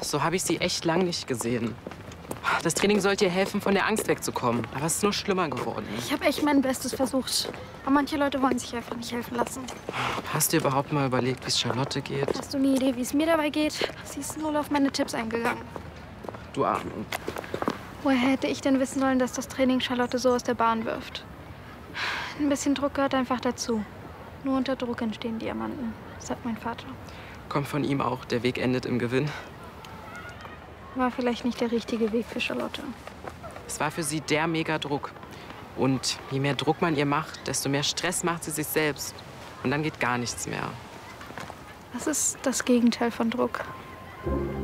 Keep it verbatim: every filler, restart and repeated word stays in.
So habe ich sie echt lang nicht gesehen. Das Training sollte ihr helfen, von der Angst wegzukommen. Aber es ist nur schlimmer geworden. Ich habe echt mein Bestes versucht. Aber manche Leute wollen sich einfach nicht helfen lassen. Hast du überhaupt mal überlegt, wie es Charlotte geht? Hast du eine Idee, wie es mir dabei geht? Sie ist null auf meine Tipps eingegangen. Du Arme. Woher hätte ich denn wissen sollen, dass das Training Charlotte so aus der Bahn wirft? Ein bisschen Druck gehört einfach dazu. Nur unter Druck entstehen Diamanten, sagt mein Vater. Kommt von ihm auch, der Weg endet im Gewinn. War vielleicht nicht der richtige Weg für Charlotte. Es war für sie der Megadruck. Und je mehr Druck man ihr macht, desto mehr Stress macht sie sich selbst. Und dann geht gar nichts mehr. Was ist das Gegenteil von Druck?